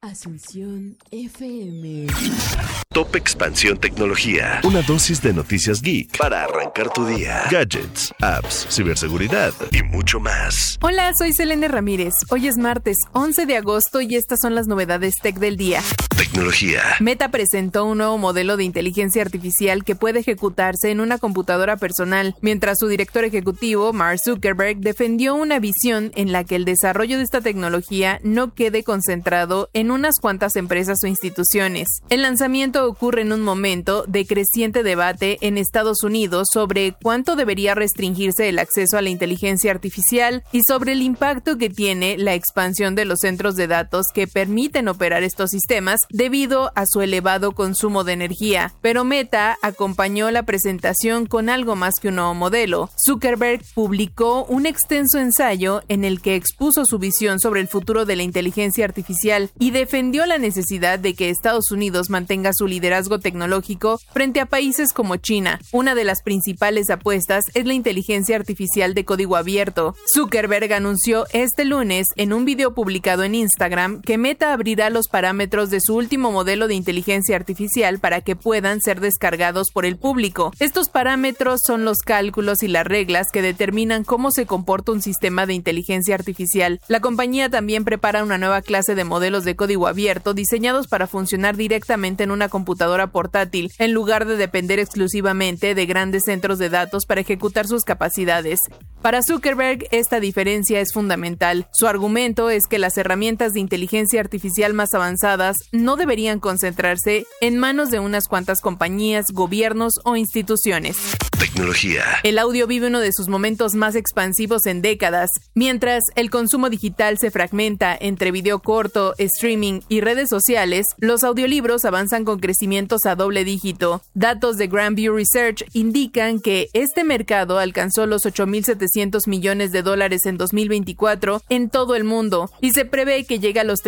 Asunción FM. Top Expansión Tecnología. Una dosis de noticias geek para arrancar tu día. Gadgets, apps, ciberseguridad y mucho más. Hola, soy Selene Ramírez. Hoy es martes 11 de agosto y estas son las novedades tech del día. Tecnología. Meta presentó un nuevo modelo de inteligencia artificial que puede ejecutarse en una computadora personal, mientras su director ejecutivo, Mark Zuckerberg, defendió una visión en la que el desarrollo de esta tecnología no quede concentrado en unas cuantas empresas o instituciones. El lanzamiento ocurre en un momento de creciente debate en Estados Unidos sobre cuánto debería restringirse el acceso a la inteligencia artificial y sobre el impacto que tiene la expansión de los centros de datos que permiten operar estos sistemas debido a su elevado consumo de energía. Pero Meta acompañó la presentación con algo más que un nuevo modelo. Zuckerberg publicó un extenso ensayo en el que expuso su visión sobre el futuro de la inteligencia artificial y defendió la necesidad de que Estados Unidos mantenga su liderazgo tecnológico frente a países como China. Una de las principales apuestas es la inteligencia artificial de código abierto. Zuckerberg anunció este lunes en un video publicado en Instagram que Meta abrirá los parámetros de su último modelo de inteligencia artificial para que puedan ser descargados por el público. Estos parámetros son los cálculos y las reglas que determinan cómo se comporta un sistema de inteligencia artificial. La compañía también prepara una nueva clase de modelos de código abierto diseñados para funcionar directamente en una computadora portátil, en lugar de depender exclusivamente de grandes centros de datos para ejecutar sus capacidades. Para Zuckerberg, esta diferencia es fundamental. Su argumento es que las herramientas de inteligencia artificial más avanzadas no deberían concentrarse en manos de unas cuantas compañías, gobiernos o instituciones. Tecnología. El audio vive uno de sus momentos más expansivos en décadas. Mientras el consumo digital se fragmenta entre video corto, streaming y redes sociales, los audiolibros avanzan con crecimientos a doble dígito. Datos de Grand View Research indican que este mercado alcanzó los $8,700 millones en 2024 en todo el mundo y se prevé que llegue a los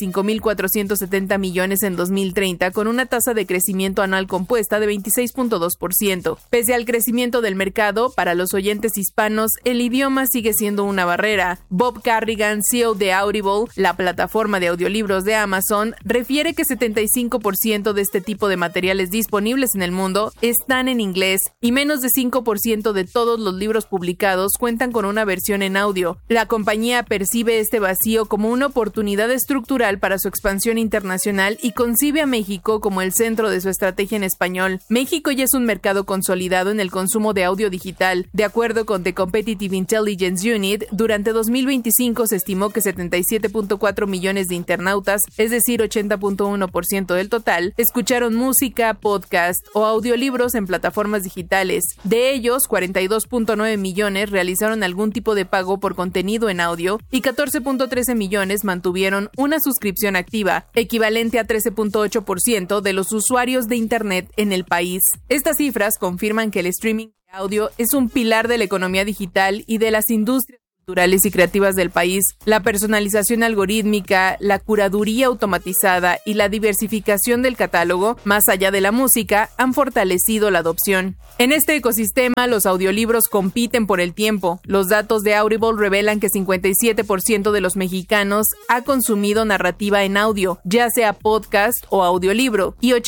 $35,470 millones en 2030 con una tasa de crecimiento anual compuesta de 26.2%. Pese al crecimiento del mercado, para los oyentes hispanos, el idioma sigue siendo una barrera. Bob Carrigan, CEO de Audible, la plataforma de audiolibros de Amazon, refiere que 75% de este tipo de materiales disponibles en el mundo están en inglés y menos de 5% de todos los libros publicados cuentan con una versión en audio. La compañía percibe este vacío como una oportunidad estructural para su expansión internacional y concibe a México como el centro de su estrategia en español. México ya es un mercado consolidado en el consumo de audio digital. De acuerdo con The Competitive Intelligence Unit, durante 2025 se estimó que 77.4 millones de internautas, es decir, 80.1% del total, escucharon música, podcast o audiolibros en plataformas digitales. De ellos, 42.9 millones realizaron algún tipo de pago por contenido en audio y 14.13 millones mantuvieron una suscripción activa, equivalente a 13.8% de los usuarios de Internet en el país. Estas cifras confirman que el streaming de audio es un pilar de la economía digital y de las industrias culturales y creativas del país. La personalización algorítmica, la curaduría automatizada y la diversificación del catálogo, más allá de la música, han fortalecido la adopción. En este ecosistema, los audiolibros compiten por el tiempo. Los datos de Audible revelan que 57% de los mexicanos ha consumido narrativa en audio, ya sea podcast o audiolibro, y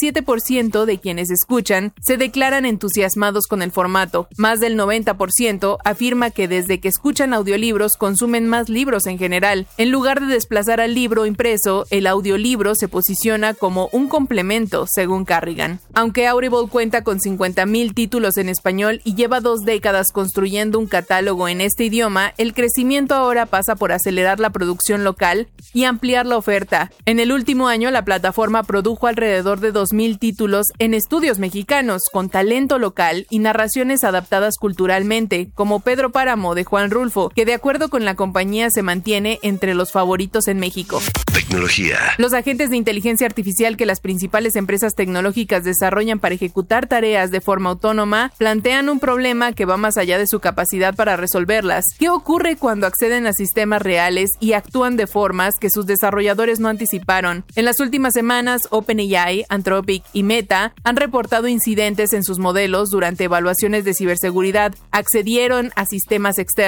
87% de quienes escuchan se declaran entusiasmados con el formato. Más del 90% afirma que desde que escuchan audiolibros consumen más libros en general. En lugar de desplazar al libro impreso, el audiolibro se posiciona como un complemento, según Carrigan. Aunque Audible cuenta con 50,000 títulos en español y lleva 2 décadas construyendo un catálogo en este idioma, el crecimiento ahora pasa por acelerar la producción local y ampliar la oferta. En el último año, la plataforma produjo alrededor de 2,000 títulos en estudios mexicanos, con talento local y narraciones adaptadas culturalmente, como Pedro Páramo de Juan Rulfo, que de acuerdo con la compañía se mantiene entre los favoritos en México. Tecnología. Los agentes de inteligencia artificial que las principales empresas tecnológicas desarrollan para ejecutar tareas de forma autónoma plantean un problema que va más allá de su capacidad para resolverlas. ¿Qué ocurre cuando acceden a sistemas reales y actúan de formas que sus desarrolladores no anticiparon? En las últimas semanas, OpenAI, Anthropic y Meta han reportado incidentes en sus modelos durante evaluaciones de ciberseguridad, accedieron a sistemas externos o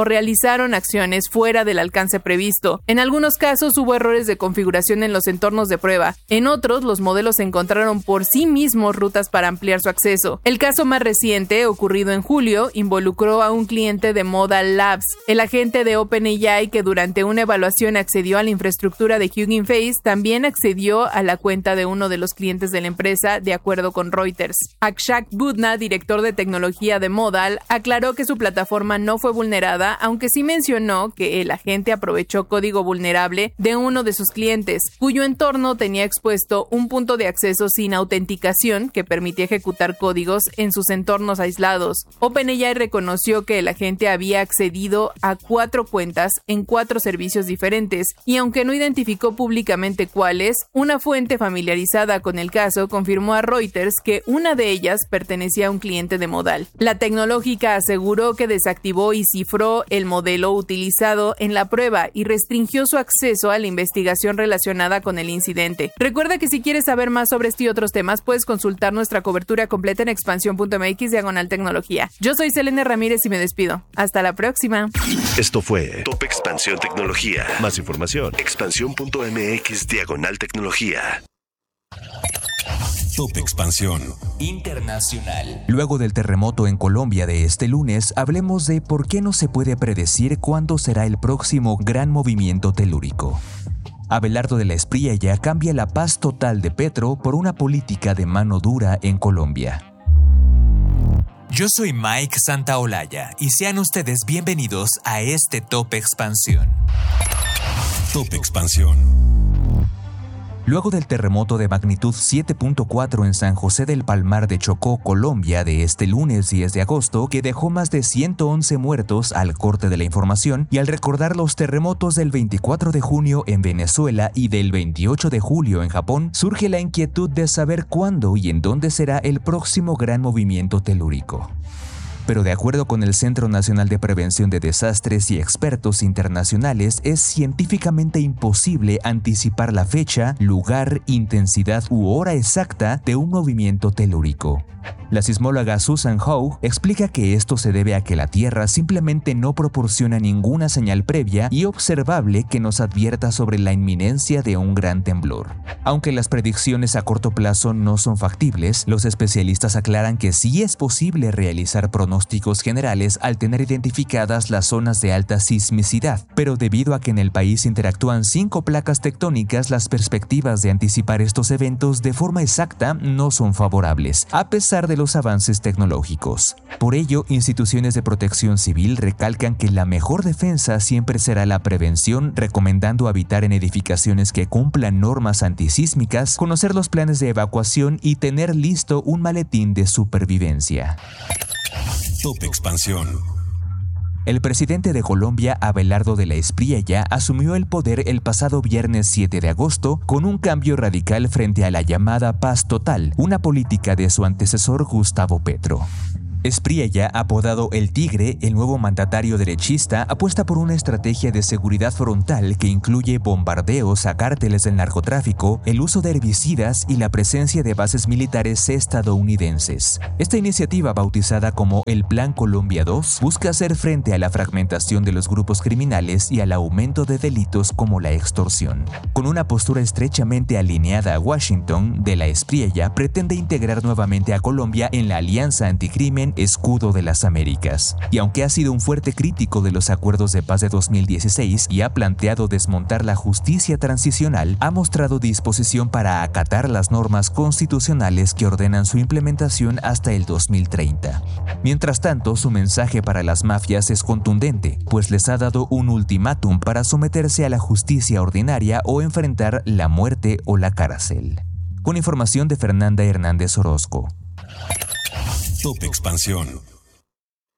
o realizaron acciones fuera del alcance previsto. En algunos casos hubo errores de configuración en los entornos de prueba. En otros, los modelos encontraron por sí mismos rutas para ampliar su acceso. El caso más reciente, ocurrido en julio, involucró a un cliente de Modal Labs, el agente de OpenAI que durante una evaluación accedió a la infraestructura de Hugging Face, también accedió a la cuenta de uno de los clientes de la empresa, de acuerdo con Reuters. Akshay Budna, director de tecnología de Modal, aclaró que su plataforma no fue vulnerada, aunque sí mencionó que el agente aprovechó código vulnerable de uno de sus clientes, cuyo entorno tenía expuesto un punto de acceso sin autenticación que permitía ejecutar códigos en sus entornos aislados. OpenAI reconoció que el agente había accedido a 4 cuentas en 4 servicios diferentes, y aunque no identificó públicamente cuáles, una fuente familiarizada con el caso confirmó a Reuters que una de ellas pertenecía a un cliente de Modal. La tecnológica aseguró que desactivó y cifró el modelo utilizado en la prueba y restringió su acceso a la investigación relacionada con el incidente. Recuerda que si quieres saber más sobre este y otros temas, puedes consultar nuestra cobertura completa en expansión.mx/tecnología. Yo soy Selene Ramírez y me despido. Hasta la próxima. Esto fue Top Expansión Tecnología. Más información, expansión.mx/tecnología. Top Expansión Internacional. Luego del terremoto en Colombia de este lunes, hablemos de por qué no se puede predecir cuándo será el próximo gran movimiento telúrico. Abelardo de la Espriella cambia la paz total de Petro por una política de mano dura en Colombia. Yo soy Mike Santaolalla y sean ustedes bienvenidos a este Top Expansión. Top Expansión. Luego del terremoto de magnitud 7.4 en San José del Palmar de Chocó, Colombia, de este lunes 10 de agosto, que dejó más de 111 muertos al corte de la información, y al recordar los terremotos del 24 de junio en Venezuela y del 28 de julio en Japón, surge la inquietud de saber cuándo y en dónde será el próximo gran movimiento telúrico. Pero de acuerdo con el Centro Nacional de Prevención de Desastres y expertos internacionales, es científicamente imposible anticipar la fecha, lugar, intensidad u hora exacta de un movimiento telúrico. La sismóloga Susan Howe explica que esto se debe a que la Tierra simplemente no proporciona ninguna señal previa y observable que nos advierta sobre la inminencia de un gran temblor. Aunque las predicciones a corto plazo no son factibles, los especialistas aclaran que sí es posible realizar pronósticos generales al tener identificadas las zonas de alta sismicidad, pero debido a que en el país interactúan 5 placas tectónicas, las perspectivas de anticipar estos eventos de forma exacta no son favorables, a pesar de los avances tecnológicos. Por ello, instituciones de protección civil recalcan que la mejor defensa siempre será la prevención, recomendando habitar en edificaciones que cumplan normas antisísmicas, conocer los planes de evacuación y tener listo un maletín de supervivencia. Top Expansión. El presidente de Colombia, Abelardo de la Espriella, asumió el poder el pasado viernes 7 de agosto con un cambio radical frente a la llamada paz total, una política de su antecesor Gustavo Petro. Espriella, apodado El Tigre, el nuevo mandatario derechista, apuesta por una estrategia de seguridad frontal que incluye bombardeos a cárteles del narcotráfico, el uso de herbicidas y la presencia de bases militares estadounidenses. Esta iniciativa, bautizada como el Plan Colombia 2, busca hacer frente a la fragmentación de los grupos criminales y al aumento de delitos como la extorsión. Con una postura estrechamente alineada a Washington, de la Espriella pretende integrar nuevamente a Colombia en la Alianza Anticrimen Escudo de las Américas. Y aunque ha sido un fuerte crítico de los acuerdos de paz de 2016 y ha planteado desmontar la justicia transicional, ha mostrado disposición para acatar las normas constitucionales que ordenan su implementación hasta el 2030. Mientras tanto, su mensaje para las mafias es contundente, pues les ha dado un ultimátum para someterse a la justicia ordinaria o enfrentar la muerte o la cárcel. Con información de Fernanda Hernández Orozco. Top Expansión.